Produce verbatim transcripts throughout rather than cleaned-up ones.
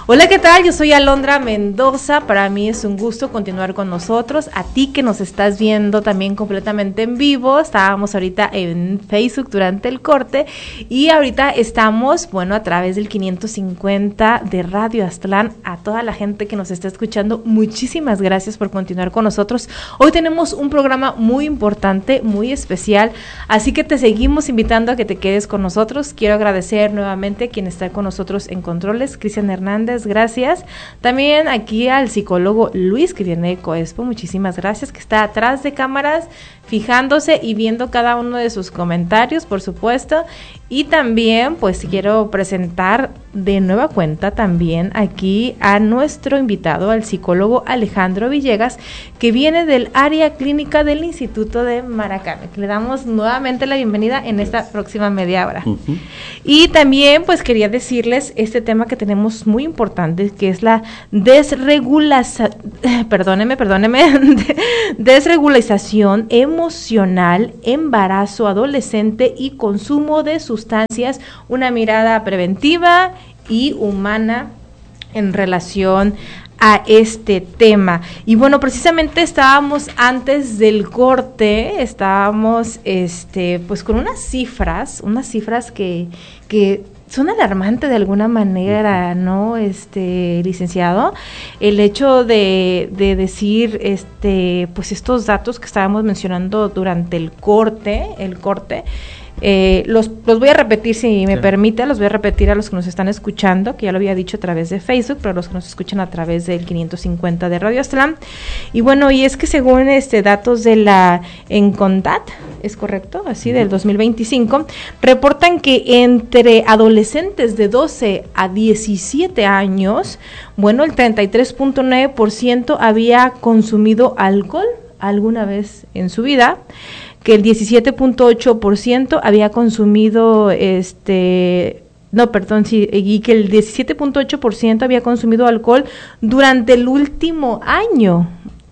Hola, ¿qué tal? Yo soy Alondra Mendoza. Para mí es un gusto continuar con nosotros. A ti que nos estás viendo también completamente en vivo. Estábamos ahorita en Facebook durante el corte y ahorita estamos, bueno, a través del quinientos cincuenta de Radio Aztlán. A toda la gente que nos está escuchando, muchísimas gracias por continuar con nosotros. Hoy tenemos un programa muy importante, muy especial, así que te seguimos invitando a que te quedes con nosotros. Quiero agradecer nuevamente a quien está con nosotros en controles, Cristian Hernández, gracias. También aquí al psicólogo Luis Cristian Coespo, muchísimas gracias, que está atrás de cámaras, fijándose y viendo cada uno de sus comentarios, por supuesto. Y también, pues, quiero presentar de nueva cuenta también aquí a nuestro invitado, al psicólogo Alejandro Villegas, que viene del área clínica del Instituto de Maracame, que le damos nuevamente la bienvenida en esta próxima media hora. Uh-huh. Y también, pues, quería decirles este tema que tenemos muy importante, que es la desregulación, perdóneme, perdóneme, desregularización emocional, embarazo adolescente y consumo de sustancias, una mirada preventiva y humana en relación a este tema. Y bueno, precisamente estábamos antes del corte, estábamos este pues con unas cifras, unas cifras que que son alarmantes de alguna manera, ¿no? Este, licenciado, el hecho de, de decir, este, pues estos datos que estábamos mencionando durante el corte, el corte, Eh, los, los voy a repetir si me sí. permite, los voy a repetir a los que nos están escuchando, que ya lo había dicho a través de Facebook, pero los que nos escuchan a través del quinientos cincuenta de Radio Aztlán. Y bueno, y es que según este datos de la ENCONDAT, ¿es correcto? Así, uh-huh. del dos mil veinticinco, reportan que entre adolescentes de doce a diecisiete años, bueno, el treinta y tres punto nueve por ciento había consumido alcohol alguna vez en su vida, que el diecisiete punto ocho por ciento había consumido, este, no, perdón, sí, y que el diecisiete punto ocho por ciento había consumido alcohol durante el último año,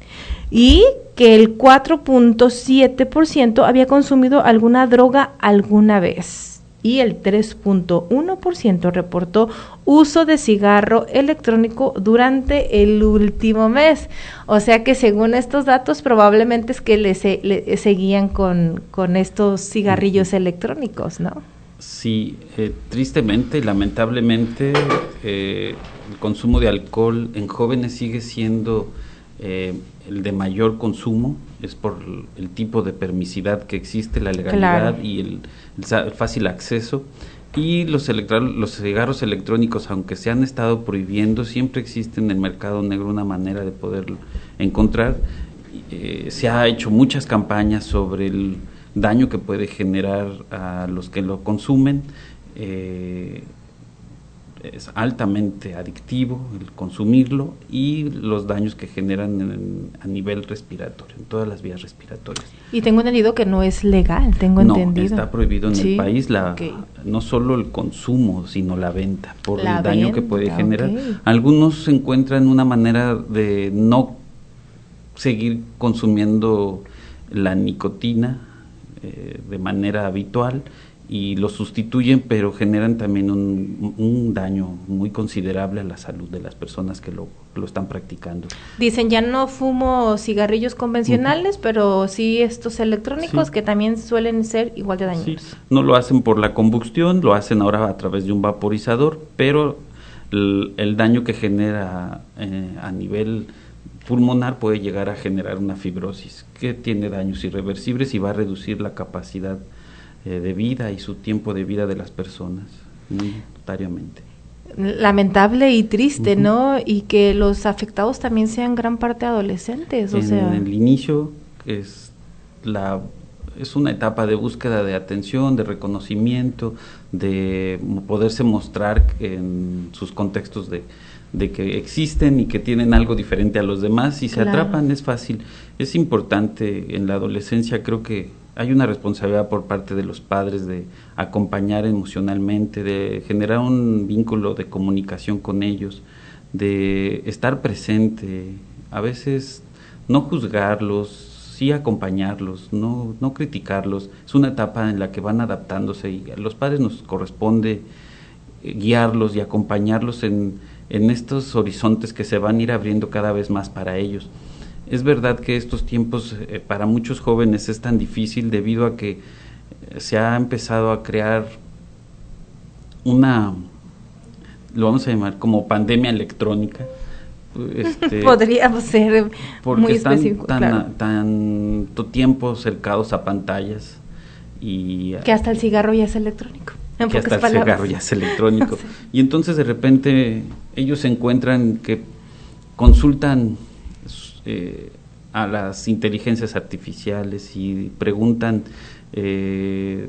y que el cuatro punto siete por ciento había consumido alguna droga alguna vez, y el tres punto uno por ciento reportó uso de cigarro electrónico durante el último mes. O sea que según estos datos probablemente es que le, se, le seguían con, con estos cigarrillos electrónicos, ¿no? Sí, eh, tristemente, lamentablemente, eh, el consumo de alcohol en jóvenes sigue siendo eh, el de mayor consumo. Es por el tipo de permisividad que existe, la legalidad, claro, y el, el fácil acceso. Y los, electro, los cigarros electrónicos, aunque se han estado prohibiendo, siempre existe en el mercado negro una manera de poder encontrar. Eh, se ha hecho muchas campañas sobre el daño que puede generar a los que lo consumen. Eh, es altamente adictivo el consumirlo, y los daños que generan en, a nivel respiratorio, en todas las vías respiratorias. Y tengo entendido que no es legal, tengo no, entendido. No, está prohibido en sí, el país la okay. no solo el consumo, sino la venta, por la el daño venta, que puede generar. Okay. Algunos encuentran una manera de no seguir consumiendo la nicotina eh, de manera habitual, y lo sustituyen, pero generan también un, un daño muy considerable a la salud de las personas que lo, lo están practicando. Dicen, ya no fumo cigarrillos convencionales, uh-huh. pero sí estos electrónicos, sí, que también suelen ser igual de dañinos. Sí. No lo hacen por la combustión, lo hacen ahora a través de un vaporizador, pero el, el daño que genera eh, a nivel pulmonar puede llegar a generar una fibrosis que tiene daños irreversibles y va a reducir la capacidad de vida y su tiempo de vida de las personas, muy notariamente. Lamentable y triste, uh-huh. ¿no? Y que los afectados también sean gran parte adolescentes, o en sea. el inicio es la es una etapa de búsqueda de atención, de reconocimiento, de poderse mostrar en sus contextos de de que existen y que tienen algo diferente a los demás, y se claro. atrapan, es fácil. Es importante en la adolescencia, creo que hay una responsabilidad por parte de los padres de acompañar emocionalmente, de generar un vínculo de comunicación con ellos, de estar presente, a veces no juzgarlos, sí acompañarlos, no, no criticarlos. Es una etapa en la que van adaptándose, y a los padres nos corresponde guiarlos y acompañarlos en, en estos horizontes que se van a ir abriendo cada vez más para ellos. Es verdad que estos tiempos eh, para muchos jóvenes es tan difícil debido a que se ha empezado a crear una, lo vamos a llamar como pandemia electrónica. Este, Podríamos ser muy específicos, tan, claro. tanto tiempo cercados a pantallas y que hasta el cigarro ya es electrónico. En que hasta el palabras. cigarro ya es electrónico. Sí. Y entonces de repente ellos se encuentran que consultan eh, a las inteligencias artificiales y preguntan eh,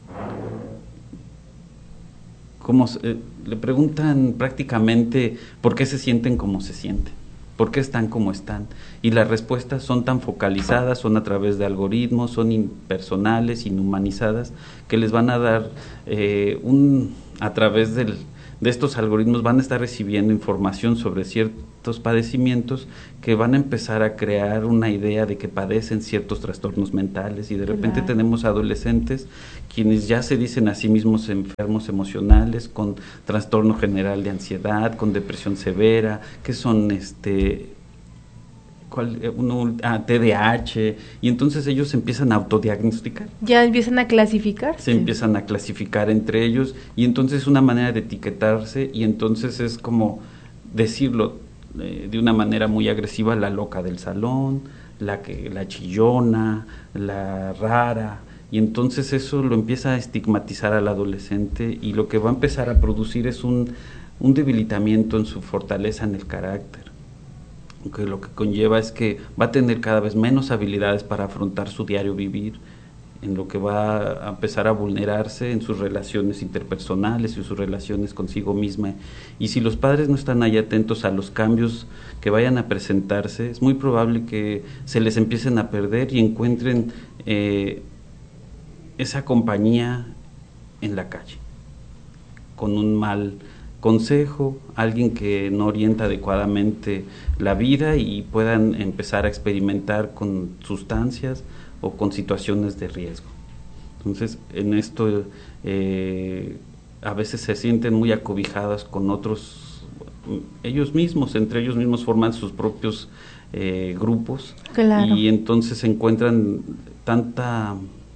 cómo eh, le preguntan prácticamente por qué se sienten como se sienten, por qué están como están, y las respuestas son tan focalizadas, son a través de algoritmos, son impersonales, inhumanizadas, que les van a dar eh, un a través del de estos algoritmos van a estar recibiendo información sobre ciertos padecimientos que van a empezar a crear una idea de que padecen ciertos trastornos mentales, y de repente Claro. tenemos adolescentes quienes ya se dicen a sí mismos enfermos emocionales, con trastorno general de ansiedad, con depresión severa, que son este ¿cuál? Uno, ah, T D A H, y entonces ellos empiezan a autodiagnosticar. Ya empiezan a clasificar. Se empiezan a clasificar entre ellos, y entonces es una manera de etiquetarse, y entonces es como decirlo eh, de una manera muy agresiva: la loca del salón, la que la chillona, la rara, y entonces eso lo empieza a estigmatizar al adolescente, y lo que va a empezar a producir es un, un debilitamiento en su fortaleza en el carácter, que lo que conlleva es que va a tener cada vez menos habilidades para afrontar su diario vivir, en lo que va a empezar a vulnerarse en sus relaciones interpersonales y sus relaciones consigo misma. Y si los padres no están ahí atentos a los cambios que vayan a presentarse, es muy probable que se les empiecen a perder y encuentren eh, esa compañía en la calle, con un mal consejo, alguien que no orienta adecuadamente la vida, y puedan empezar a experimentar con sustancias o con situaciones de riesgo. Entonces, en esto eh, a veces se sienten muy acobijadas con otros, ellos mismos, entre ellos mismos forman sus propios eh, grupos. Claro. Y entonces encuentran tanta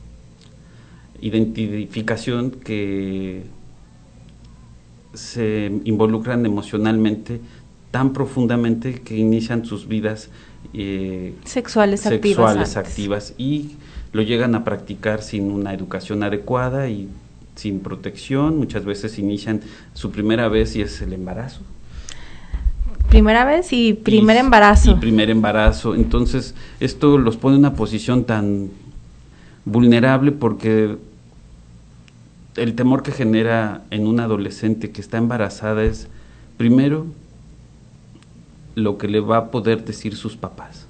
identificación que se involucran emocionalmente tan profundamente que inician sus vidas eh, sexuales, sexuales activas, activas, y lo llegan a practicar sin una educación adecuada y sin protección. Muchas veces inician su primera vez y es el embarazo. Primera vez y primer y, embarazo. Y primer embarazo. Entonces, esto los pone en una posición tan vulnerable, porque el temor que genera en una adolescente que está embarazada es, primero, lo que le va a poder decir sus papás.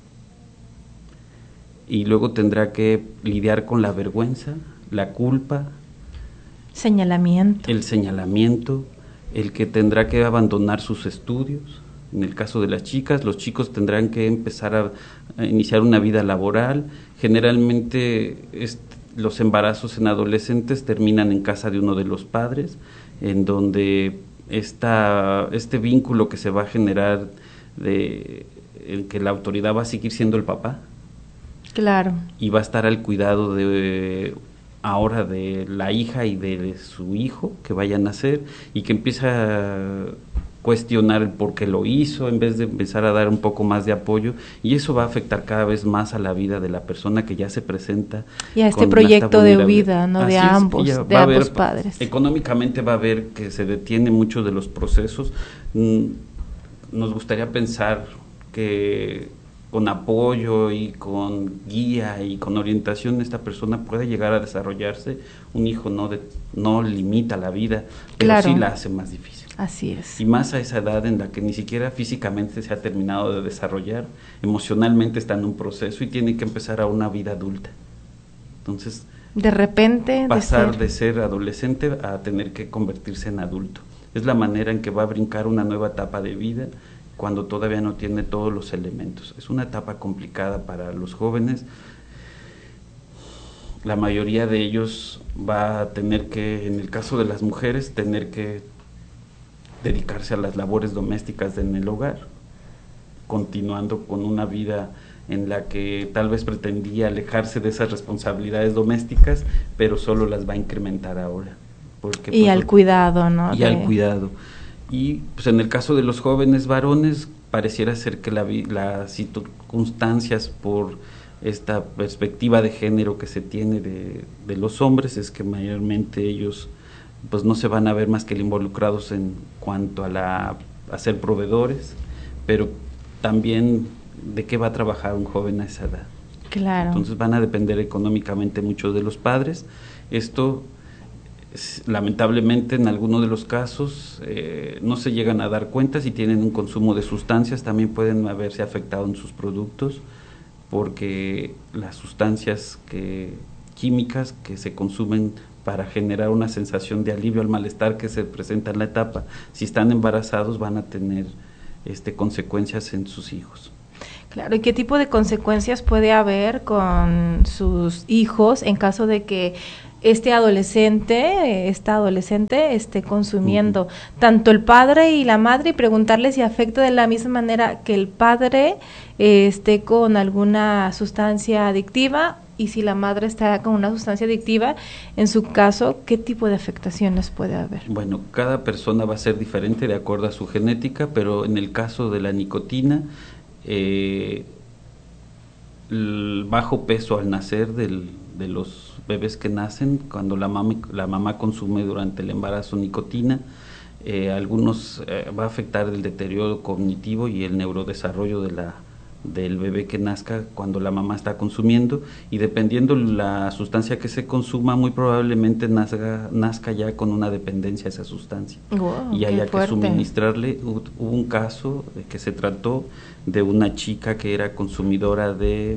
Y luego tendrá que lidiar con la vergüenza, la culpa, señalamiento. el señalamiento, el que tendrá que abandonar sus estudios. En el caso de las chicas, los chicos tendrán que empezar a, a iniciar una vida laboral. Generalmente este, los embarazos en adolescentes terminan en casa de uno de los padres, en donde esta, este vínculo que se va a generar de en que la autoridad va a seguir siendo el papá. Claro. Y va a estar al cuidado de ahora de la hija y de su hijo que vaya a nacer, y que empieza a cuestionar el por qué lo hizo, en vez de empezar a dar un poco más de apoyo, y eso va a afectar cada vez más a la vida de la persona que ya se presenta. Y a este proyecto de vida, ¿no? De ambos, de ambos padres. Económicamente va a ver que se detiene mucho de los procesos. Nos gustaría pensar que con apoyo y con guía y con orientación esta persona puede llegar a desarrollarse. Un hijo no de, no limita la vida, pero claro, sí la hace más difícil. Así es. Y más a esa edad en la que ni siquiera físicamente se ha terminado de desarrollar, emocionalmente está en un proceso y tiene que empezar a una vida adulta. Entonces, de repente pasar de ser... de ser adolescente a tener que convertirse en adulto. Es la manera en que va a brincar una nueva etapa de vida cuando todavía no tiene todos los elementos. Es una etapa complicada para los jóvenes. La mayoría de ellos va a tener que, en el caso de las mujeres, tener que dedicarse a las labores domésticas en el hogar, continuando con una vida en la que tal vez pretendía alejarse de esas responsabilidades domésticas, pero solo las va a incrementar ahora. Porque, y pues, al cuidado, ¿no? Y de... al cuidado. Y pues en el caso de los jóvenes varones, pareciera ser que la, las circunstancias por esta perspectiva de género que se tiene de, de los hombres es que mayormente ellos pues no se van a ver más que involucrados en cuanto a, la, a ser proveedores, pero también de qué va a trabajar un joven a esa edad. Claro. Entonces van a depender económicamente mucho de los padres. Esto lamentablemente en algunos de los casos eh, no se llegan a dar cuenta. Si tienen un consumo de sustancias también pueden haberse afectado en sus productos, porque las sustancias que, químicas que se consumen para generar una sensación de alivio al malestar que se presenta en la etapa, si están embarazados van a tener este, consecuencias en sus hijos. Claro, ¿y qué tipo de consecuencias puede haber con sus hijos en caso de que este adolescente, esta adolescente esté consumiendo? Uh-huh. Tanto el padre y la madre, y preguntarle si afecta de la misma manera que el padre eh, esté con alguna sustancia adictiva, y si la madre está con una sustancia adictiva, en su caso, ¿qué tipo de afectaciones puede haber? Bueno, cada persona va a ser diferente de acuerdo a su genética, pero en el caso de la nicotina, eh, el bajo peso al nacer del, de los bebés que nacen, cuando la mamá, la mamá consume durante el embarazo nicotina, eh, algunos eh, va a afectar el deterioro cognitivo y el neurodesarrollo de la, del bebé que nazca cuando la mamá está consumiendo, y dependiendo la sustancia que se consuma, muy probablemente nazca, nazca ya con una dependencia a esa sustancia. Wow, y haya que suministrarle. Hubo un caso de que se trató de una chica que era consumidora de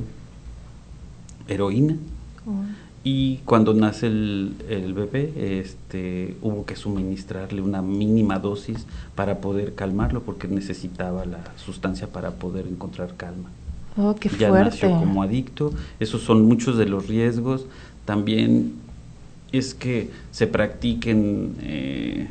heroína. Oh. Y cuando nace el, el bebé, este, hubo que suministrarle una mínima dosis para poder calmarlo, porque necesitaba la sustancia para poder encontrar calma. Oh, qué ya fuerte. Nació como adicto. Esos son muchos de los riesgos. También es que se practiquen eh,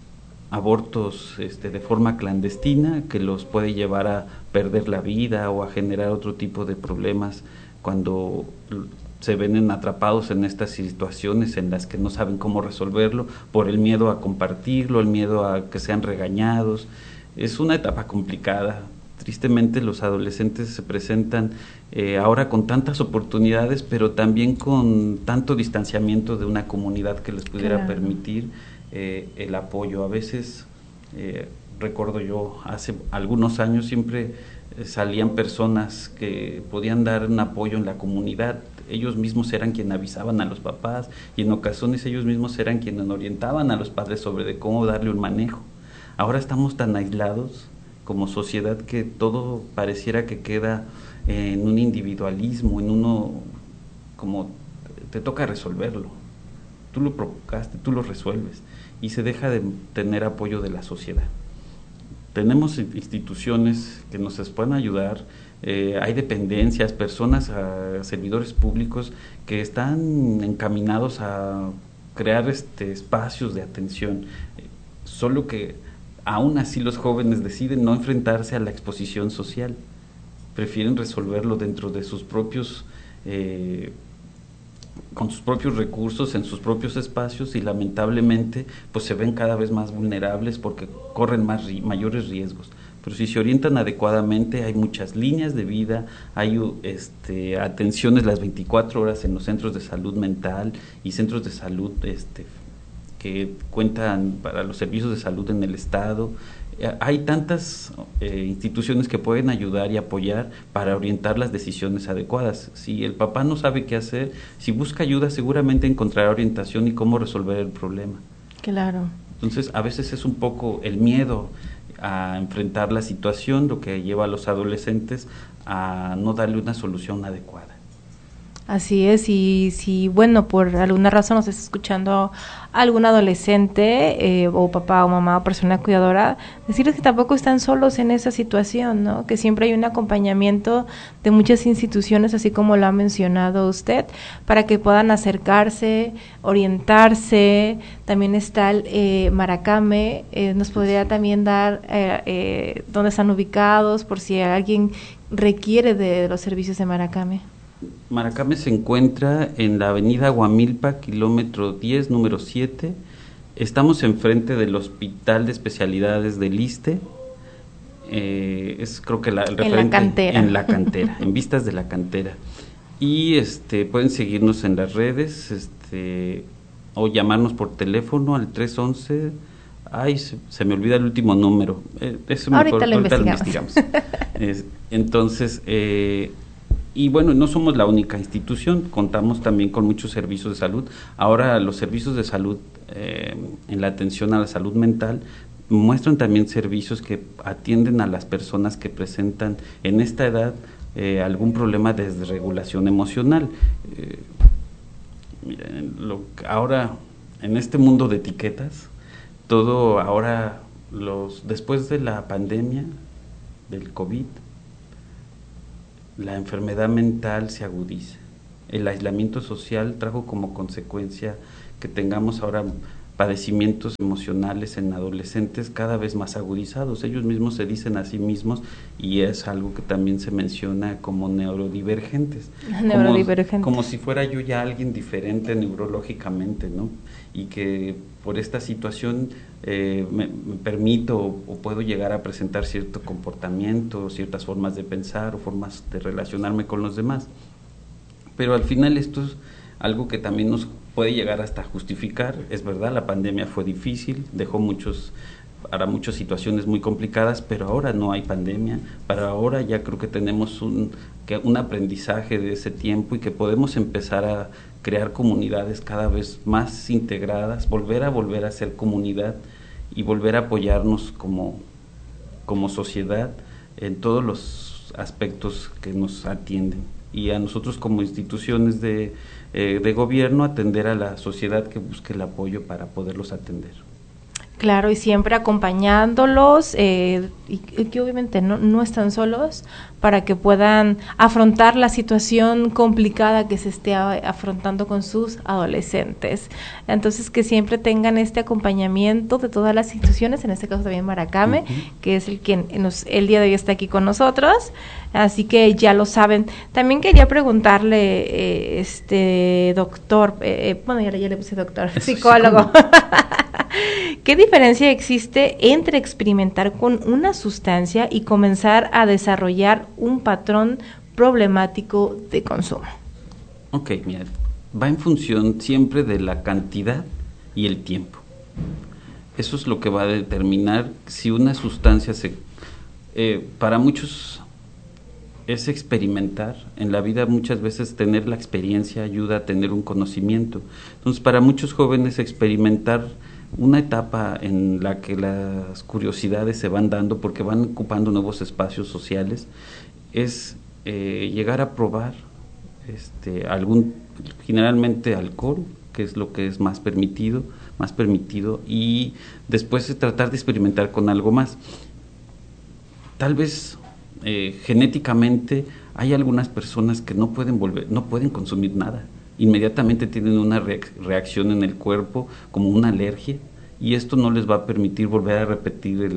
abortos este, de forma clandestina, que los puede llevar a perder la vida o a generar otro tipo de problemas cuando se ven atrapados en estas situaciones en las que no saben cómo resolverlo, por el miedo a compartirlo, el miedo a que sean regañados. Es una etapa complicada. Tristemente los adolescentes se presentan eh, ahora con tantas oportunidades, pero también con tanto distanciamiento de una comunidad que les pudiera claro. permitir eh, el apoyo. A veces, eh, recuerdo yo, hace algunos años siempre eh, salían personas que podían dar un apoyo en la comunidad. Ellos mismos eran quienes avisaban a los papás, y en ocasiones ellos mismos eran quienes orientaban a los padres sobre de cómo darle un manejo. Ahora estamos tan aislados como sociedad que todo pareciera que queda en un individualismo, en uno como te toca resolverlo. Tú lo provocaste, tú lo resuelves, y se deja de tener apoyo de la sociedad. Tenemos instituciones que nos pueden ayudar, eh, hay dependencias, personas, a, servidores públicos que están encaminados a crear este, espacios de atención, eh, solo que aún así los jóvenes deciden no enfrentarse a la exposición social, prefieren resolverlo dentro de sus propios, eh, con sus propios recursos, en sus propios espacios, y lamentablemente pues se ven cada vez más vulnerables porque corren más, mayores riesgos. Pero si se orientan adecuadamente, hay muchas líneas de vida, hay este, atenciones las veinticuatro horas en los centros de salud mental y centros de salud este, que cuentan para los servicios de salud en el estado. Hay tantas eh, instituciones que pueden ayudar y apoyar para orientar las decisiones adecuadas. Si el papá no sabe qué hacer, si busca ayuda, seguramente encontrará orientación y cómo resolver el problema. Claro. Entonces, a veces es un poco el miedo a enfrentar la situación lo que lleva a los adolescentes a no darle una solución adecuada. Así es, y si, bueno, por alguna razón nos está escuchando algún adolescente eh, o papá o mamá o persona cuidadora, decirles que tampoco están solos en esa situación, ¿no? Que siempre hay un acompañamiento de muchas instituciones, así como lo ha mencionado usted, para que puedan acercarse, orientarse. También está el eh, Maracame, eh, nos podría también dar eh, eh, dónde están ubicados por si alguien requiere de los servicios de Maracame. Maracame se encuentra en la avenida Guamilpa, kilómetro diez, número siete. Estamos enfrente del Hospital de Especialidades del ISSSTE. Eh, es creo que la, el referente en la cantera. En la cantera, en vistas de la cantera. Y este pueden seguirnos en las redes este, o llamarnos por teléfono al tres once. Ay, se, se me olvida el último número. Eh, eso ahorita mejor, lo ahorita investigamos. lo investigamos. es, entonces... Eh, Y bueno, no somos la única institución, contamos también con muchos servicios de salud. Ahora los servicios de salud eh, en la atención a la salud mental muestran también servicios que atienden a las personas que presentan en esta edad eh, algún problema de desregulación emocional. Eh, miren, lo, ahora en este mundo de etiquetas, todo ahora, los después de la pandemia del COVID, la enfermedad mental se agudiza. El aislamiento social trajo como consecuencia que tengamos ahora padecimientos emocionales en adolescentes cada vez más agudizados. Ellos mismos se dicen a sí mismos y es algo que también se menciona como neurodivergentes. Neurodivergentes. Como, como si fuera yo ya alguien diferente neurológicamente, ¿no? Y que por esta situación eh, me, me permito o, o puedo llegar a presentar cierto comportamiento, ciertas formas de pensar o formas de relacionarme con los demás. Pero al final esto es algo que también nos puede llegar hasta justificar. Es verdad, la pandemia fue difícil, dejó muchos, para muchas situaciones muy complicadas, pero ahora no hay pandemia. Para ahora ya creo que tenemos un, que, un aprendizaje de ese tiempo y que podemos empezar a crear comunidades cada vez más integradas, volver a volver a ser comunidad y volver a apoyarnos como, como sociedad en todos los aspectos que nos atienden. Y a nosotros como instituciones de, eh, de gobierno atender a la sociedad que busque el apoyo para poderlos atender. Claro, y siempre acompañándolos eh, y, y que obviamente no, no están solos para que puedan afrontar la situación complicada que se esté a, afrontando con sus adolescentes. Entonces, que siempre tengan este acompañamiento de todas las instituciones, en este caso también Maracame, uh-huh. que es el quien nos, el día de hoy está aquí con nosotros, así que ya lo saben. También quería preguntarle, eh, este doctor, eh, bueno, ya, ya le puse doctor, psicólogo. ¿Qué diferencia existe entre experimentar con una sustancia y comenzar a desarrollar un patrón problemático de consumo? Ok, mira, va en función siempre de la cantidad y el tiempo. Eso es lo que va a determinar si una sustancia se... Eh, para muchos es experimentar. En la vida muchas veces tener la experiencia ayuda a tener un conocimiento. Entonces, para muchos jóvenes experimentar una etapa en la que las curiosidades se van dando porque van ocupando nuevos espacios sociales es eh, llegar a probar este, algún, generalmente alcohol, que es lo que es más permitido, más permitido, y después de tratar de experimentar con algo más. Tal vez eh, genéticamente hay algunas personas que no pueden volver, no pueden consumir nada. Inmediatamente tienen una reacción en el cuerpo como una alergia y esto no les va a permitir volver a repetir el,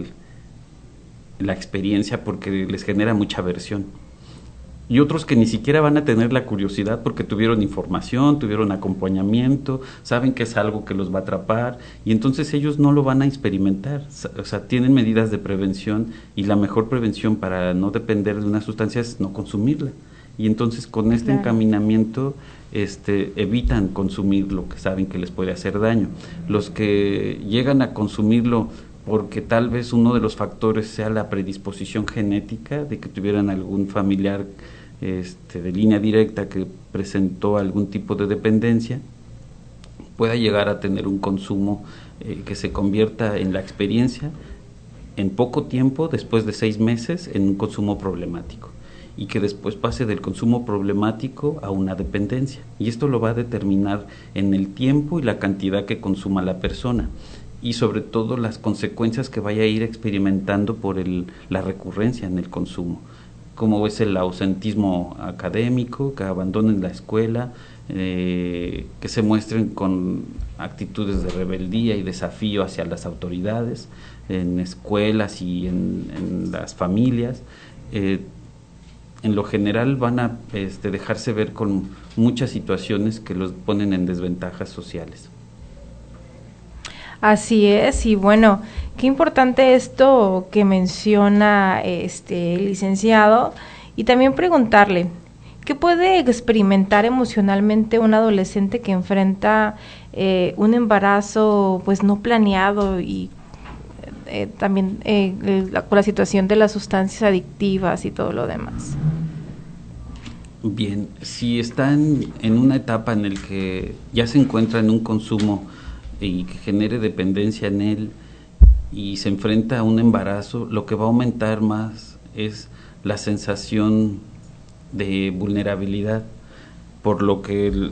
la experiencia porque les genera mucha aversión. Y otros que ni siquiera van a tener la curiosidad porque tuvieron información, tuvieron acompañamiento, saben que es algo que los va a atrapar y entonces ellos no lo van a experimentar. O sea, tienen medidas de prevención y la mejor prevención para no depender de una sustancia es no consumirla. Y entonces con este claro. encaminamiento este, evitan consumir lo que saben que les puede hacer daño. Los que llegan a consumirlo porque tal vez uno de los factores sea la predisposición genética de que tuvieran algún familiar este, de línea directa que presentó algún tipo de dependencia, pueda llegar a tener un consumo eh, que se convierta en la experiencia en poco tiempo, después de seis meses, en un consumo problemático. y que después pase del consumo problemático a una dependencia. Y esto lo va a determinar en el tiempo y la cantidad que consuma la persona, y sobre todo las consecuencias que vaya a ir experimentando por el, la recurrencia en el consumo, como es el ausentismo académico, que abandonen la escuela, eh, que se muestren con actitudes de rebeldía y desafío hacia las autoridades, en escuelas y en, en las familias. Eh, en lo general van a este, dejarse ver con muchas situaciones que los ponen en desventajas sociales. Así es, y bueno, qué importante esto que menciona este licenciado, y también preguntarle, ¿qué puede experimentar emocionalmente un adolescente que enfrenta eh, un embarazo pues no planeado y eh, también eh, la, con la situación de las sustancias adictivas y todo lo demás? Bien, si está en, en una etapa en el que ya se encuentra en un consumo y que genere dependencia en él y se enfrenta a un embarazo, lo que va a aumentar más es la sensación de vulnerabilidad, por lo que el,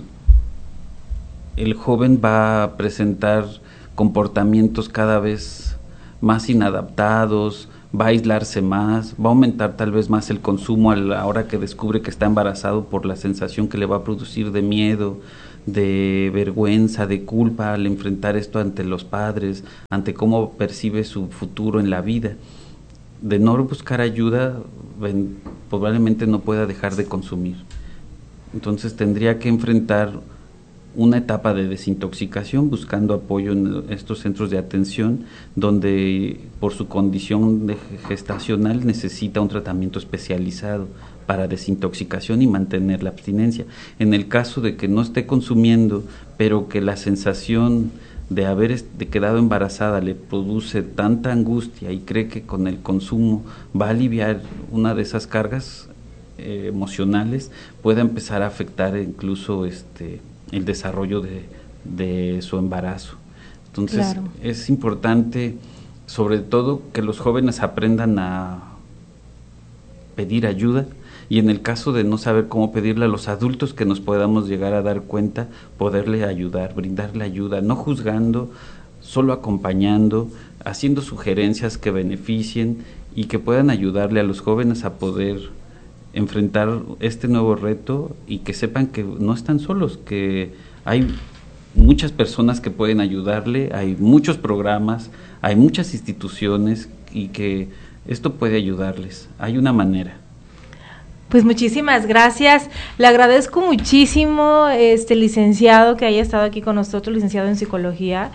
el joven va a presentar comportamientos cada vez más inadaptados, va a aislarse más, va a aumentar tal vez más el consumo a la hora que descubre que está embarazado, por la sensación que le va a producir de miedo, de vergüenza, de culpa al enfrentar esto ante los padres, ante cómo percibe su futuro en la vida. De no buscar ayuda, ven, probablemente no pueda dejar de consumir. Entonces tendría que enfrentar una etapa de desintoxicación buscando apoyo en estos centros de atención, donde por su condición de gestacional necesita un tratamiento especializado para desintoxicación y mantener la abstinencia. En el caso de que no esté consumiendo, pero que la sensación de haber de quedado embarazada le produce tanta angustia y cree que con el consumo va a aliviar una de esas cargas eh, emocionales, puede empezar a afectar incluso este el desarrollo de, de su embarazo. Entonces, claro, es importante, sobre todo, que los jóvenes aprendan a pedir ayuda, y en el caso de no saber cómo pedirle, a los adultos que nos podamos llegar a dar cuenta, poderle ayudar, brindarle ayuda, no juzgando, solo acompañando, haciendo sugerencias que beneficien y que puedan ayudarle a los jóvenes a poder enfrentar este nuevo reto, y que sepan que no están solos, que hay muchas personas que pueden ayudarle, hay muchos programas, hay muchas instituciones, y que esto puede ayudarles. Hay una manera. Pues muchísimas gracias, le agradezco muchísimo, este licenciado, que haya estado aquí con nosotros, licenciado en psicología.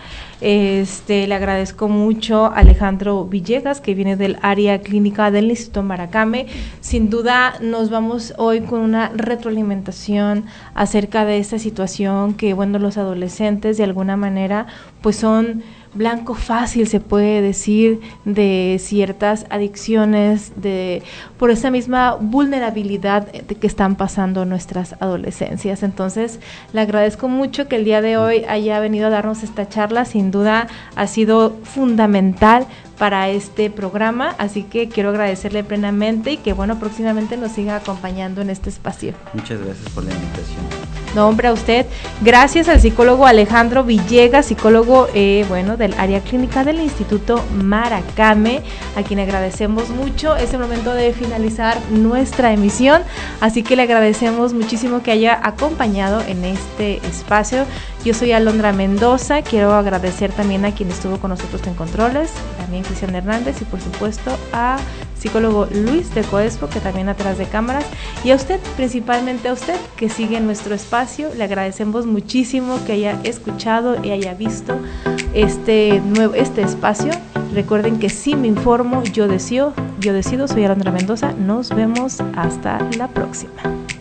Este, le agradezco mucho a Alejandro Villegas, que viene del área clínica del Instituto Maracame. Sin duda nos vamos hoy con una retroalimentación acerca de esta situación, que bueno, los adolescentes de alguna manera pues son blanco fácil, se puede decir, de ciertas adicciones, de por esa misma vulnerabilidad de que están pasando nuestras adolescencias. Entonces, le agradezco mucho que el día de hoy haya venido a darnos esta charla. Sin duda ha sido fundamental para este programa, así que quiero agradecerle plenamente, y que bueno, próximamente nos siga acompañando en este espacio. Muchas gracias por la invitación. No, hombre, a usted. Gracias al psicólogo Alejandro Villegas, psicólogo eh, bueno del área clínica del Instituto Maracame, a quien agradecemos mucho. Es el momento de finalizar nuestra emisión, así que le agradecemos muchísimo que haya acompañado en este espacio. Yo soy Alondra Mendoza, quiero agradecer también a quien estuvo con nosotros en controles, también Cristian Hernández, y por supuesto a psicólogo Luis de Coespo, que también atrás de cámaras, y a usted, principalmente a usted que sigue nuestro espacio. Le agradecemos muchísimo que haya escuchado y haya visto este nuevo este espacio. Recuerden que si me informo, yo decido, yo decido. Soy Alondra Mendoza, nos vemos hasta la próxima.